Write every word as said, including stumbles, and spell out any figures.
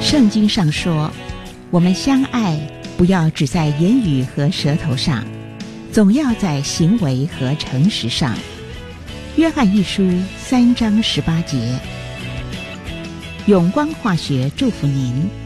圣经上说，我们相爱不要只在言语和舌头上，总要在行为和诚实上。约翰一书三章十八节。永光化学祝福您。